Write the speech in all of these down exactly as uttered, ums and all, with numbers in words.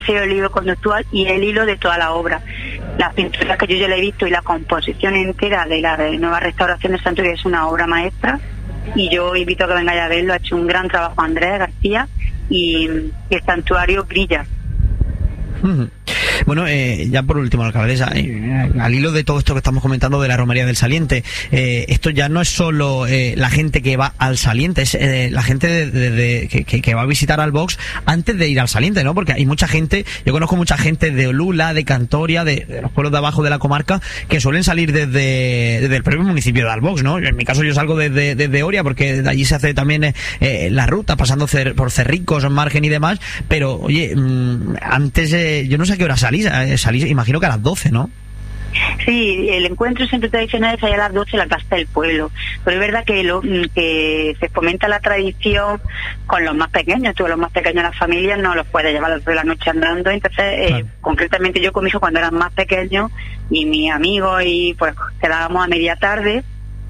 sido el hilo conductual y el hilo de toda la obra. Las pinturas que yo ya le he visto y la composición entera de la de nueva restauración del santuario es una obra maestra, y yo invito a que vengáis a verlo. Ha hecho un gran trabajo Andrés García y, y el santuario brilla. Uh-huh. Bueno, eh, ya por último, alcaldesa, eh, al hilo de todo esto que estamos comentando de la romería del Saliente, eh, esto ya no es solo eh, la gente que va al Saliente, es eh, la gente de, de, de, que, que va a visitar Albox antes de ir al Saliente, ¿no? Porque hay mucha gente, yo conozco mucha gente de Olula, de Cantoria, de, de los pueblos de abajo de la comarca, que suelen salir desde, desde el propio municipio de Albox, ¿no? En mi caso yo salgo desde, desde Oria, porque de allí se hace también eh, eh, la ruta, pasando cer, por Cerricos, Margen y demás, pero oye, mmm, antes, eh, yo no sé a qué hora salís, eh, salís, imagino que a las doce, ¿no? Sí, el encuentro siempre tradicional es allá a las doce en la Plaza del Pueblo, pero es verdad que lo que se fomenta la tradición con los más pequeños. Tú, los más pequeños de las familias no los puedes llevar a las dos de la noche andando, entonces eh, claro. Concretamente yo con mi hijo cuando eran más pequeños y mis amigos, y pues quedábamos a media tarde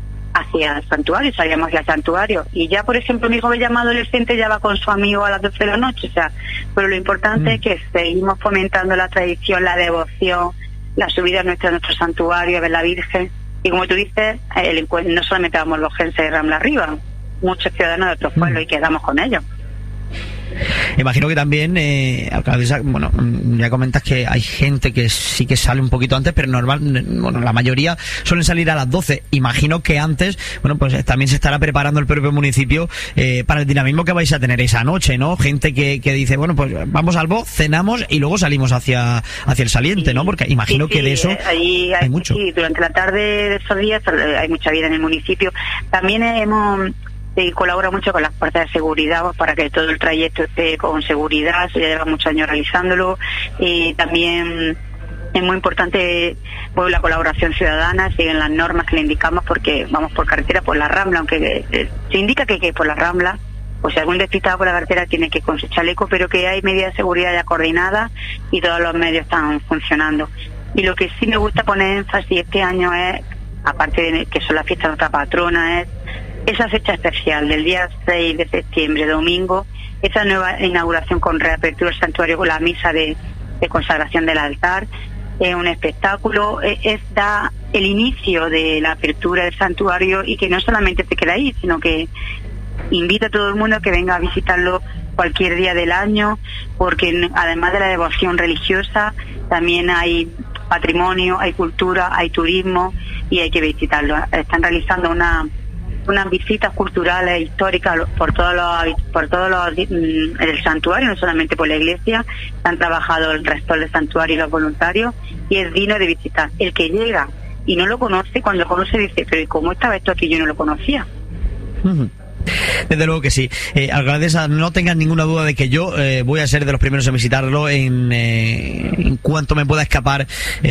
hacia el santuario, salíamos hacia el santuario, y ya por ejemplo mi hijo que ya más adolescente ya va con su amigo a las doce de la noche, o sea, pero lo importante mm. es que seguimos fomentando la tradición, la devoción, la subida a nuestro, a nuestro santuario, a ver la Virgen, y como tú dices, el encuentro, no solamente vamos los genses de Rambla Arriba, muchos ciudadanos de otros pueblos, mm. y quedamos con ellos. Imagino que también, eh, alcaldesa, bueno, ya comentas que hay gente que sí que sale un poquito antes, pero normal, bueno, la mayoría suelen salir a las doce. Imagino que antes, bueno, pues también se estará preparando el propio municipio eh, para el dinamismo que vais a tener esa noche, ¿no? Gente que, que dice, bueno, pues vamos al Box, cenamos y luego salimos hacia hacia el Saliente, sí, ¿no? Porque imagino sí, sí, que de eso ahí hay, hay mucho. Sí, durante la tarde de esos días hay mucha vida en el municipio. También hemos... y colabora mucho con las fuerzas de seguridad para que todo el trayecto esté con seguridad. Se lleva muchos años realizándolo, y también es muy importante pues la colaboración ciudadana, siguen las normas que le indicamos, porque vamos por carretera por la Rambla, aunque eh, se indica que, que por la Rambla, pues si algún despistado por la carretera tiene que ir con su chaleco, pero que hay medidas de seguridad ya coordinadas y todos los medios están funcionando. Y lo que sí me gusta poner énfasis este año es, aparte de que son las fiestas de nuestra patrona, es esa fecha especial del día seis de septiembre, domingo, esa nueva inauguración con reapertura del santuario, con la misa de, de consagración del altar. Es un espectáculo, es, es da el inicio de la apertura del santuario, y que no solamente se queda ahí, sino que invita a todo el mundo a que venga a visitarlo cualquier día del año, porque además de la devoción religiosa también hay patrimonio, hay cultura, hay turismo, y hay que visitarlo. Están realizando una unas visitas culturales históricas por todos los por todos los el santuario, no solamente por la iglesia. Han trabajado el rector del santuario y los voluntarios, y es digno de visitar. El que llega y no lo conoce, cuando lo conoce dice, pero ¿y cómo estaba esto aquí? Yo no lo conocía. Uh-huh. Desde luego que sí. Eh, alcaldesa, no tengas ninguna duda de que yo eh, voy a ser de los primeros en visitarlo en, eh, en cuanto me pueda escapar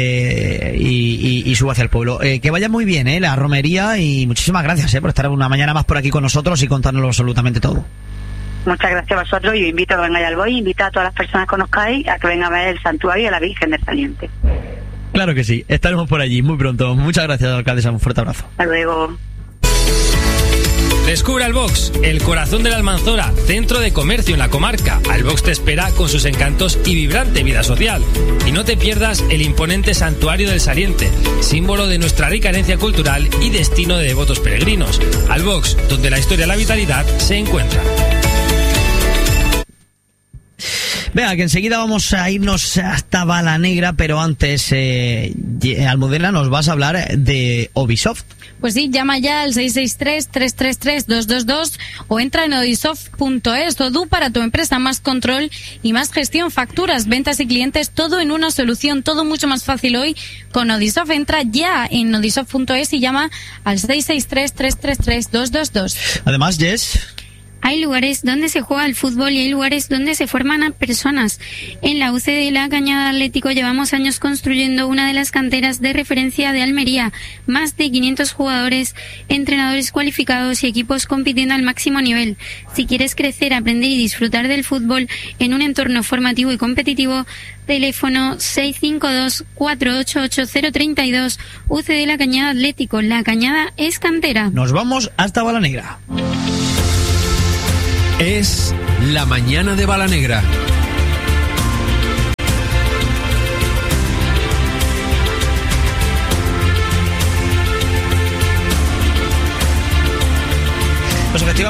eh, y, y, y subo hacia el pueblo. Eh, que vaya muy bien eh, la romería, y muchísimas gracias eh, por estar una mañana más por aquí con nosotros y contárnoslo absolutamente todo. Muchas gracias a vosotros, y os invito a que vengáis al Boy, invito a todas las personas que conozcáis a que vengan a ver el santuario de la Virgen del Saliente. Claro que sí, estaremos por allí muy pronto. Muchas gracias, alcaldesa, un fuerte abrazo. Hasta luego. Descubre Albox, el corazón de la Almanzora, centro de comercio en la comarca. Albox te espera con sus encantos y vibrante vida social. Y no te pierdas el imponente Santuario del Saliente, símbolo de nuestra rica herencia cultural y destino de devotos peregrinos. Albox, donde la historia y la vitalidad se encuentran. Venga, que enseguida vamos a irnos hasta Balanegra, pero antes, eh, Almudena, nos vas a hablar de Obisoft. Pues sí, llama ya al seis seis tres, tres tres tres, dos dos dos o entra en odisoft punto es. Odoo para tu empresa, más control y más gestión, facturas, ventas y clientes, todo en una solución, todo mucho más fácil hoy con Odisoft. Entra ya en odisoft punto es y llama al seis seis tres, tres tres tres, dos dos dos. Además, Jess, hay lugares donde se juega al fútbol y hay lugares donde se forman a personas. En la U C de La Cañada Atlético llevamos años construyendo una de las canteras de referencia de Almería. Más de quinientos jugadores, entrenadores cualificados y equipos compitiendo al máximo nivel. Si quieres crecer, aprender y disfrutar del fútbol en un entorno formativo y competitivo, teléfono seis cinco dos, cuatro ocho ocho cero tres dos. U C de La Cañada Atlético. La Cañada es cantera. Nos vamos hasta Balanegra. Es la mañana de Balanegra.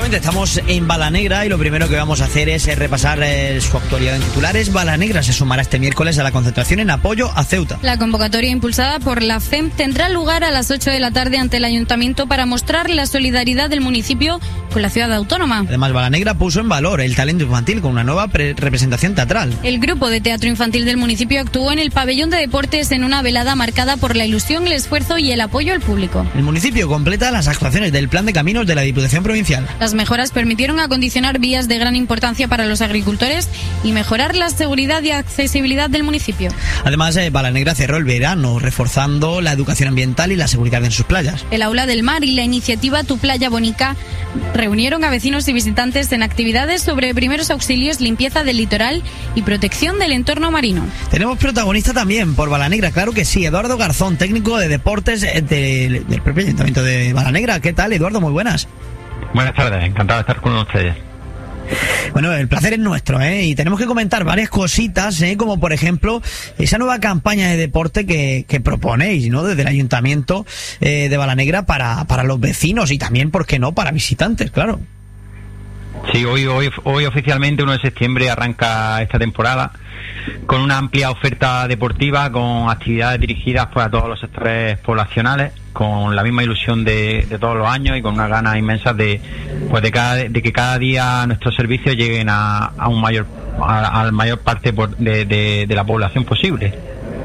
Efectivamente, estamos en Balanegra y lo primero que vamos a hacer es repasar eh, su actualidad en titulares. Balanegra se sumará este miércoles a la concentración en apoyo a Ceuta. La convocatoria impulsada por la F E M tendrá lugar a las ocho de la tarde ante el Ayuntamiento para mostrar la solidaridad del municipio con la ciudad autónoma. Además, Balanegra puso en valor el talento infantil con una nueva representación teatral. El grupo de teatro infantil del municipio actuó en el pabellón de deportes en una velada marcada por la ilusión, el esfuerzo y el apoyo al público. El municipio completa las actuaciones del plan de caminos de la Diputación Provincial. Las mejoras permitieron acondicionar vías de gran importancia para los agricultores y mejorar la seguridad y accesibilidad del municipio. Además, eh, Balanegra cerró el verano reforzando la educación ambiental y la seguridad en sus playas. El Aula del Mar y la iniciativa Tu Playa Bonica reunieron a vecinos y visitantes en actividades sobre primeros auxilios, limpieza del litoral y protección del entorno marino. Tenemos protagonista también por Balanegra, claro que sí, Eduardo Garzón, técnico de deportes de, del propio Ayuntamiento de Balanegra. ¿Qué tal, Eduardo? Muy buenas. Buenas tardes, encantado de estar con ustedes. Bueno, el placer es nuestro, ¿eh? Y tenemos que comentar varias cositas, ¿eh? Como por ejemplo, esa nueva campaña de deporte que, que proponéis, ¿no? Desde el Ayuntamiento eh, de Balanegra para, para los vecinos y también, ¿por qué no?, para visitantes, claro. Sí, hoy, hoy, hoy oficialmente, uno de septiembre, arranca esta temporada con una amplia oferta deportiva, con actividades dirigidas pues, a todos los sectores poblacionales, con la misma ilusión de, de todos los años y con unas ganas inmensas de, pues de, cada, de que cada día nuestros servicios lleguen a, a un mayor a, a la mayor parte de, de, de la población posible.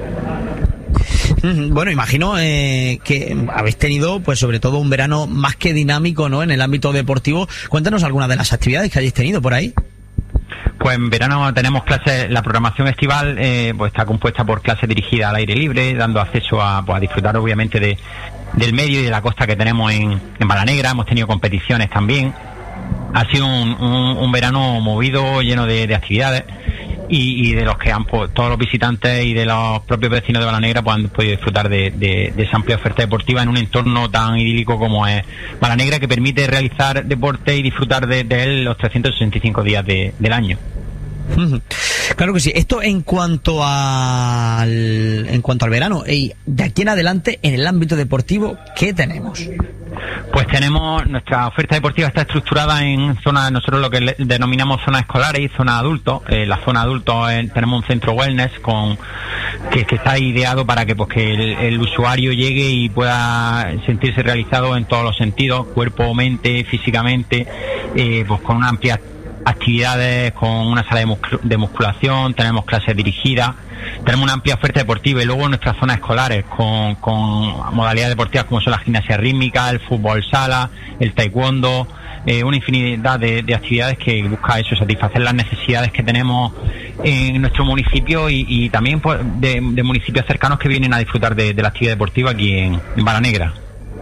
Bueno, imagino eh, que habéis tenido, pues sobre todo, un verano más que dinámico, ¿no?, en el ámbito deportivo. Cuéntanos algunas de las actividades que hayáis tenido por ahí. Pues en verano tenemos clases, la programación estival eh, pues está compuesta por clases dirigidas al aire libre, dando acceso a, pues, a disfrutar obviamente de, del medio y de la costa que tenemos en, en Balanegra. Hemos tenido competiciones también. Ha sido un, un, un verano movido, lleno de, de actividades. Y, y de los que han, pues, todos los visitantes y de los propios vecinos de Balanegra pues, han podido disfrutar de, de, de esa amplia oferta deportiva en un entorno tan idílico como es Balanegra, que permite realizar deporte y disfrutar de, de él los trescientos sesenta y cinco días de, del año. Claro que sí. Esto en cuanto al en cuanto al verano. Y de aquí en adelante, en el ámbito deportivo, ¿qué tenemos? Pues tenemos, nuestra oferta deportiva está estructurada en zonas, nosotros lo que le, denominamos zonas escolares y zonas adultos. Eh, la zona adultos eh, tenemos un centro wellness con que, que está ideado para que pues que el, el usuario llegue y pueda sentirse realizado en todos los sentidos, cuerpo, mente, físicamente, eh, pues con una amplia actividades, con una sala de, muscul- de musculación, tenemos clases dirigidas, tenemos una amplia oferta deportiva y luego nuestras zonas escolares con, con modalidades deportivas como son la gimnasia rítmica, el fútbol sala, el taekwondo, eh, una infinidad de, de actividades que busca eso, satisfacer las necesidades que tenemos en nuestro municipio y, y también pues, de, de municipios cercanos que vienen a disfrutar de, de la actividad deportiva aquí en, en Balanegra.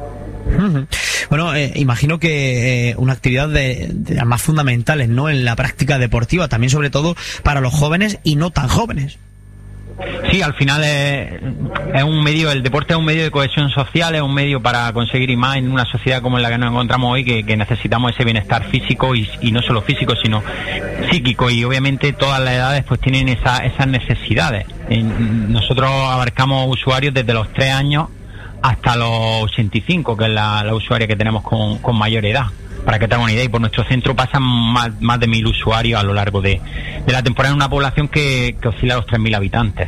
Bueno, eh, imagino que eh, una actividad de, de las más fundamentales, ¿no?, en la práctica deportiva, también sobre todo para los jóvenes y no tan jóvenes. Sí, al final es, es un medio, el deporte es un medio de cohesión social, es un medio para conseguir y más en una sociedad como en la que nos encontramos hoy, que, que necesitamos ese bienestar físico y, y no solo físico, sino psíquico, y obviamente todas las edades pues tienen esa, esas necesidades. En, nosotros abarcamos usuarios desde los tres años hasta los ochenta y cinco, que es la, la usuaria que tenemos con, con mayor edad. Para que te hagan una idea, y por nuestro centro pasan más, más de mil usuarios a lo largo de, de la temporada en una población que, que oscila a los tres mil habitantes.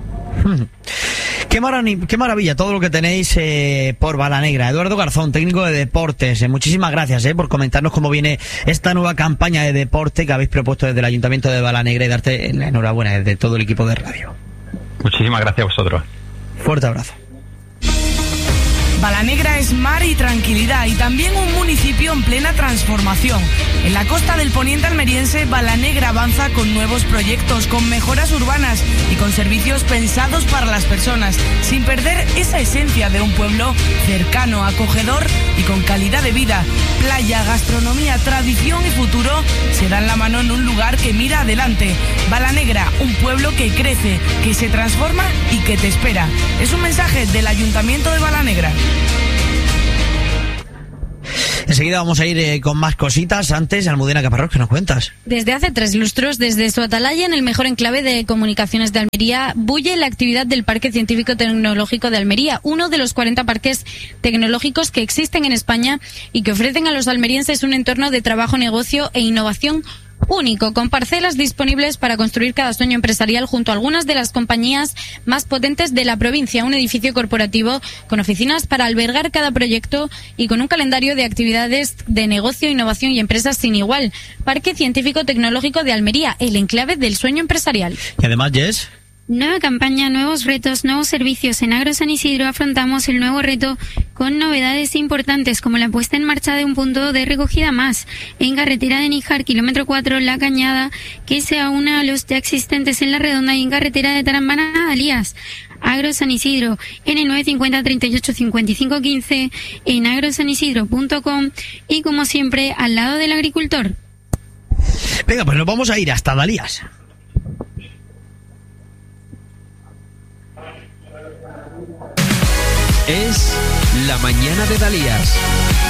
Qué, marav- qué maravilla todo lo que tenéis eh, por Balanegra. Eduardo Garzón, técnico de deportes, eh, muchísimas gracias eh, por comentarnos cómo viene esta nueva campaña de deporte que habéis propuesto desde el Ayuntamiento de Balanegra, y darte la enhorabuena desde todo el equipo de radio. Muchísimas gracias a vosotros. Fuerte abrazo. Balanegra es mar y tranquilidad, y también un municipio en plena transformación. En la costa del poniente almeriense, Balanegra avanza con nuevos proyectos, con mejoras urbanas y con servicios pensados para las personas, sin perder esa esencia de un pueblo cercano, acogedor y con calidad de vida. Playa, gastronomía, tradición y futuro se dan la mano en un lugar que mira adelante. Balanegra, un pueblo que crece, que se transforma y que te espera. Es un mensaje del Ayuntamiento de Balanegra. Enseguida vamos a ir eh, con más cositas. Antes, Almudena Caparrós, ¿qué nos cuentas? Desde hace tres lustros, desde su atalaya en el mejor enclave de comunicaciones de Almería, bulle la actividad del Parque Científico Tecnológico de Almería, uno de los cuarenta parques tecnológicos que existen en España y que ofrecen a los almerienses un entorno de trabajo, negocio e innovación único, con parcelas disponibles para construir cada sueño empresarial junto a algunas de las compañías más potentes de la provincia. Un edificio corporativo con oficinas para albergar cada proyecto y con un calendario de actividades de negocio, innovación y empresas sin igual. Parque Científico Tecnológico de Almería, el enclave del sueño empresarial. Y además, Jess... Nueva campaña, nuevos retos, nuevos servicios. En Agro San Isidro afrontamos el nuevo reto con novedades importantes como la puesta en marcha de un punto de recogida más en carretera de Níjar, kilómetro cuatro, La Cañada, que se aúna a los ya existentes en La Redonda y en carretera de Tarambana a Dalías. Agro San Isidro en el nueve cinco cero, treinta y ocho, cincuenta y cinco quince, en agrosanisidro punto com y como siempre al lado del agricultor. Venga, pues nos vamos a ir hasta Dalías. Es La Mañana de Dalías.